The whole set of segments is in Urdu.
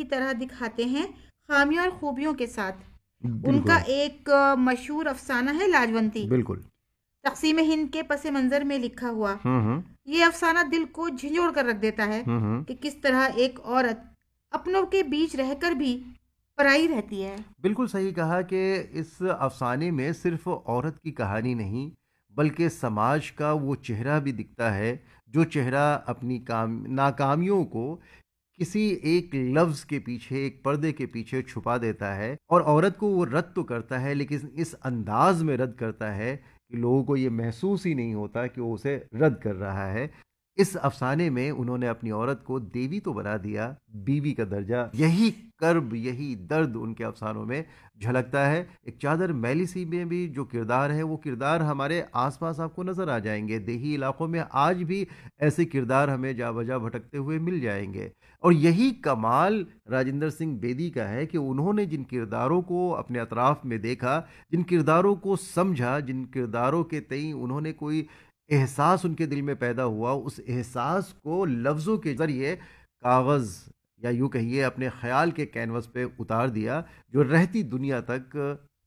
طرح دکھاتے ہیں، خامیوں اور خوبیوں کے ساتھ۔ ان بالکل کا ایک مشہور افسانہ ہے لاجونتی، بالکل۔ تقسیم ہند کے پس منظر میں لکھا ہوا۔ ہوں یہ افسانہ دل کو جھنجھوڑ کر رکھ دیتا ہے ہوں کہ کس طرح ایک عورت اپنوں کے بیچ رہ کر بھی پرائی رہتی ہے۔ بالکل صحیح کہا کہ اس افسانے میں صرف عورت کی کہانی نہیں بلکہ سماج کا وہ چہرہ بھی دکھتا ہے جو چہرہ اپنی ناکامیوں کو کسی ایک لفظ کے پیچھے، ایک پردے کے پیچھے چھپا دیتا ہے، اور عورت کو وہ رد تو کرتا ہے لیکن اس انداز میں رد کرتا ہے کہ لوگوں کو یہ محسوس ہی نہیں ہوتا کہ وہ اسے رد کر رہا ہے۔ اس افسانے میں انہوں نے اپنی عورت کو دیوی تو بنا دیا، بیوی کا درجہ، یہی کرب، یہی درد ان کے افسانوں میں جھلکتا ہے۔ ایک چادر میلی سی میں بھی جو کردار ہے، وہ کردار ہمارے آس پاس آپ کو نظر آ جائیں گے۔ دیہی علاقوں میں آج بھی ایسے کردار ہمیں جا بجا بھٹکتے ہوئے مل جائیں گے، اور یہی کمال راجندر سنگھ بیدی کا ہے کہ انہوں نے جن کرداروں کو اپنے اطراف میں دیکھا، جن کرداروں کو سمجھا، جن کرداروں کے تئیں انہوں نے کوئی احساس ان کے دل میں پیدا ہوا، اس احساس کو لفظوں کے ذریعے کاغذ یا یوں کہیے اپنے خیال کے کینوس پہ اتار دیا، جو رہتی دنیا تک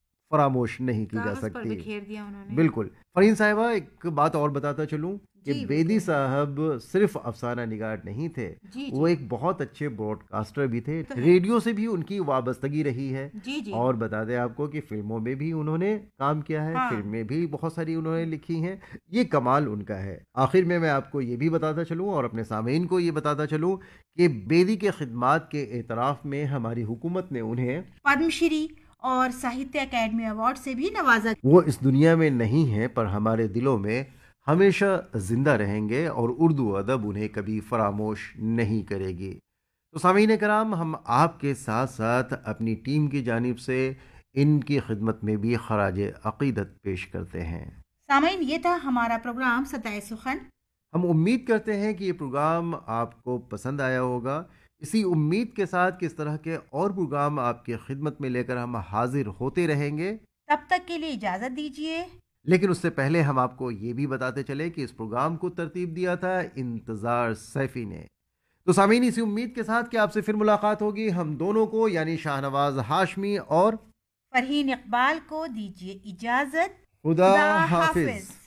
فراموش نہیں کی جا کاغذ پر سکتی۔ بکھیر دیا انہوں نے۔ بالکل۔ فرین صاحبہ، ایک بات اور بتاتا چلوں کہ جی بیدی بالکل۔ صاحب صرف افسانہ نگار نہیں تھے، جی وہ جی ایک بہت اچھے براڈ کاسٹر بھی تھے۔ تو ہے۔ ریڈیو سے بھی ان کی وابستگی رہی ہے، جی جی اور بتا دیں آپ کو کہ فلموں میں بھی انہوں نے کام کیا ہے، ہاں۔ فلمیں بھی بہت ساری انہوں نے لکھی ہیں۔ یہ کمال ان کا ہے۔ آخر میں آپ کو یہ بھی بتاتا چلوں اور اپنے سامعین کو یہ بتاتا چلوں کہ بیدی کے خدمات کے اعتراف میں ہماری حکومت نے انہیں پدم شری اور ساہتیہ اکیڈمی ایوارڈ سے بھی نوازا۔ وہ اس دنیا میں نہیں ہیں پر ہمارے دلوں میں ہمیشہ زندہ رہیں گے، اور اردو ادب انہیں کبھی فراموش نہیں کرے گی۔ تو سامعین کرام، ہم آپ کے ساتھ ساتھ اپنی ٹیم کی جانب سے ان کی خدمت میں بھی خراج عقیدت پیش کرتے ہیں۔ سامعین، یہ تھا ہمارا پروگرام صدائے سخن۔ ہم امید کرتے ہیں کہ یہ پروگرام آپ کو پسند آیا ہوگا۔ اسی امید کے ساتھ کہ اس طرح کے اور پروگرام آپ کی خدمت میں لے کر ہم حاضر ہوتے رہیں گے۔ تب تک کے لیے اجازت دیجیے، لیکن اس سے پہلے ہم آپ کو یہ بھی بتاتے چلے کہ اس پروگرام کو ترتیب دیا تھا انتظار سیفی نے۔ تو سامعین، اسی امید کے ساتھ کہ آپ سے پھر ملاقات ہوگی، ہم دونوں کو یعنی شاہنواز ہاشمی اور فرحین اقبال کو دیجیے اجازت۔ خدا خدا حافظ۔ حافظ۔